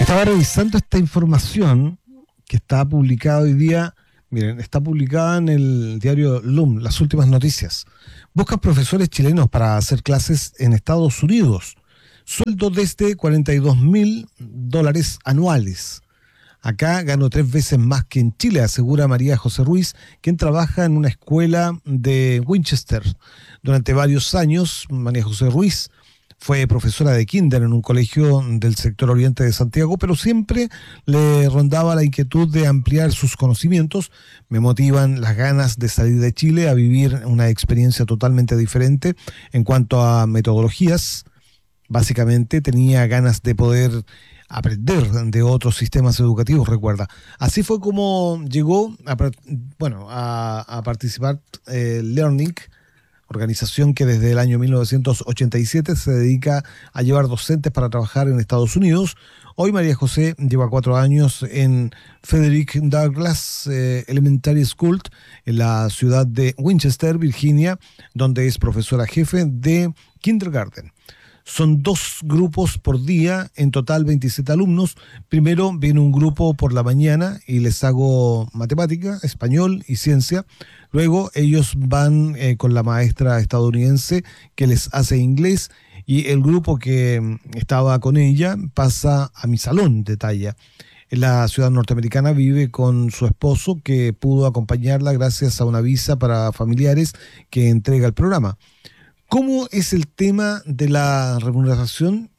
Estaba revisando esta información que está publicada hoy día. Miren, está publicada en el diario LUM, las últimas noticias. Buscan profesores chilenos para hacer clases en Estados Unidos. Sueldo desde $42.000 anuales. Acá gano 3 veces más que en Chile, asegura María José Ruiz, quien trabaja en una escuela de Winchester. Durante varios años, María José Ruiz fue profesora de kinder en un colegio del sector oriente de Santiago, pero siempre le rondaba la inquietud de ampliar sus conocimientos. Me motivan las ganas de salir de Chile a vivir una experiencia totalmente diferente en cuanto a metodologías. Básicamente tenía ganas de poder aprender de otros sistemas educativos, recuerda. Así fue como llegó a participar Learning, organización que desde el año 1987 se dedica a llevar docentes para trabajar en Estados Unidos. Hoy María José lleva 4 años en Frederick Douglass Elementary School en la ciudad de Winchester, Virginia, donde es profesora jefe de kindergarten. Son 2 grupos por día, en total 27 alumnos. Primero viene un grupo por la mañana y les hago matemática, español y ciencia. Luego ellos van con la maestra estadounidense que les hace inglés, y el grupo que estaba con ella pasa a mi salón de talla. En la ciudad norteamericana vive con su esposo, que pudo acompañarla gracias a una visa para familiares que entrega el programa. ¿Cómo es el tema de la remuneración?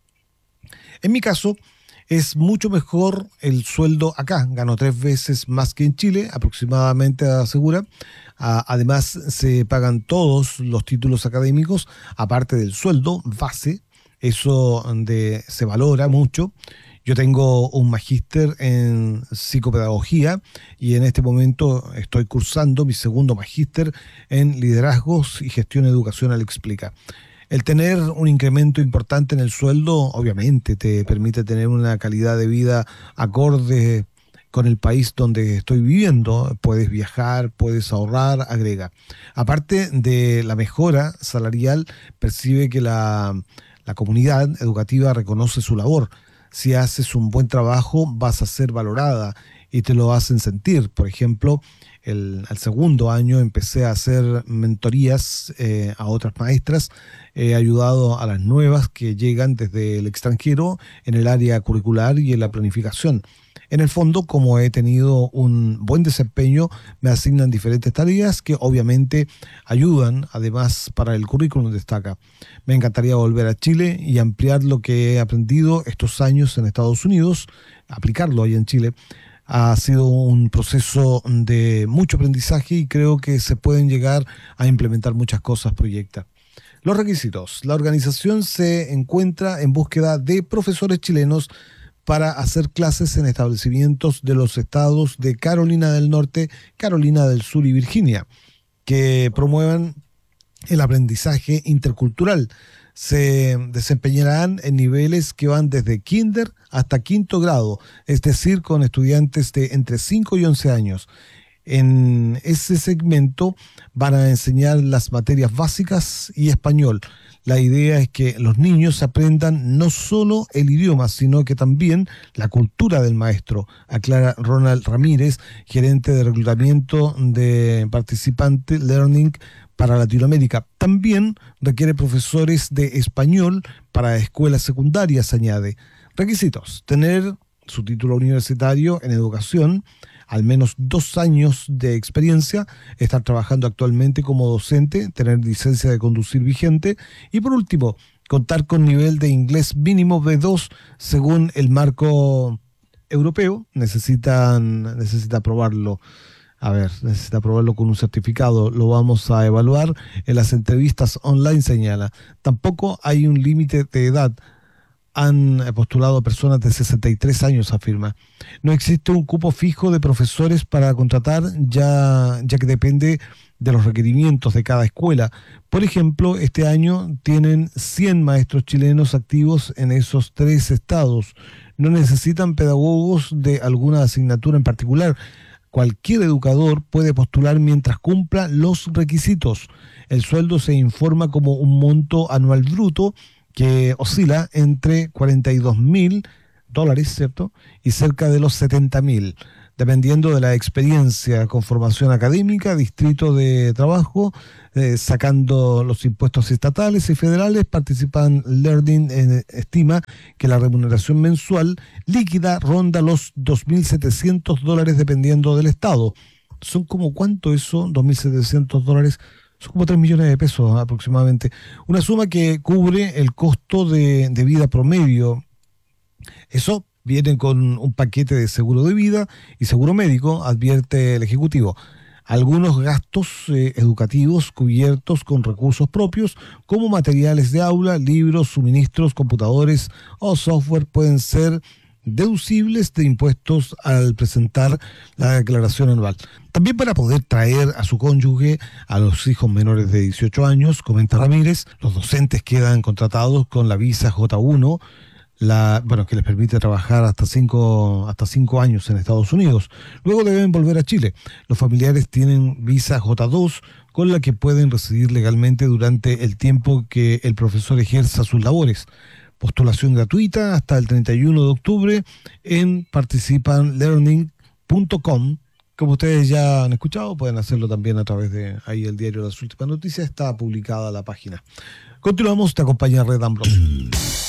En mi caso, es mucho mejor el sueldo acá. Gano 3 veces más que en Chile, aproximadamente, asegura. Además, se pagan todos los títulos académicos, aparte del sueldo base. Eso se valora mucho. Yo tengo un magíster en psicopedagogía y en este momento estoy cursando mi segundo magíster en liderazgos y gestión educacional, explica. El tener un incremento importante en el sueldo obviamente te permite tener una calidad de vida acorde con el país donde estoy viviendo. Puedes viajar, puedes ahorrar, agrega. Aparte de la mejora salarial, percibe que la comunidad educativa reconoce su labor. Si haces un buen trabajo, vas a ser valorada y te lo hacen sentir. Por ejemplo, al segundo año empecé a hacer mentorías a otras maestras. He ayudado a las nuevas que llegan desde el extranjero en el área curricular y en la planificación. En el fondo, como he tenido un buen desempeño, me asignan diferentes tareas que obviamente ayudan, además, para el currículum destaca. Me encantaría volver a Chile y ampliar lo que he aprendido estos años en Estados Unidos, aplicarlo ahí en Chile. Ha sido un proceso de mucho aprendizaje y creo que se pueden llegar a implementar muchas cosas, proyecta. Los requisitos. La organización se encuentra en búsqueda de profesores chilenos para hacer clases en establecimientos de los estados de Carolina del Norte, Carolina del Sur y Virginia, que promuevan el aprendizaje intercultural. Se desempeñarán en niveles que van desde kinder hasta 5º grado, es decir, con estudiantes de entre 5 y 11 años. En ese segmento van a enseñar las materias básicas y español. La idea es que los niños aprendan no solo el idioma, sino que también la cultura del maestro, aclara Ronald Ramírez, gerente de reclutamiento de Participante Learning para Latinoamérica. También requiere profesores de español para escuelas secundarias, añade. Requisitos: tener su título universitario en educación, al menos 2 años de experiencia, estar trabajando actualmente como docente, tener licencia de conducir vigente y, por último, contar con nivel de inglés mínimo B2 según el marco europeo. Necesita aprobarlo. Necesita aprobarlo con un certificado. Lo vamos a evaluar en las entrevistas online, señala. Tampoco hay un límite de edad. Han postulado personas de 63 años, afirma. No existe un cupo fijo de profesores para contratar, ya que depende de los requerimientos de cada escuela. Por ejemplo, este año tienen 100 maestros chilenos activos en esos 3 estados. No necesitan pedagogos de alguna asignatura en particular. Cualquier educador puede postular mientras cumpla los requisitos. El sueldo se informa como un monto anual bruto que oscila entre 42.000 ¿cierto? Y cerca de los 70.000, dependiendo de la experiencia con formación académica, distrito de trabajo, sacando los impuestos estatales y federales. Participan Learning estima que la remuneración mensual líquida ronda los $2.700 dependiendo del estado. ¿Son como cuánto eso? $2.700. Son como 3 millones de pesos aproximadamente. Una suma que cubre el costo de vida promedio. Eso viene con un paquete de seguro de vida y seguro médico, advierte el Ejecutivo. Algunos gastos educativos cubiertos con recursos propios, como materiales de aula, libros, suministros, computadores o software, pueden ser deducibles de impuestos al presentar la declaración anual. También para poder traer a su cónyuge a los hijos menores de 18 años, comenta Ramírez, los docentes quedan contratados con la visa J1, que les permite trabajar hasta cinco años en Estados Unidos. Luego deben volver a Chile. Los familiares tienen visa J2, con la que pueden residir legalmente durante el tiempo que el profesor ejerza sus labores. Postulación gratuita hasta el 31 de octubre en participanlearning.com. Como ustedes ya han escuchado, pueden hacerlo también a través de ahí el diario Las Últimas Noticias. Está publicada la página. Continuamos, te acompaña Red Ambrose.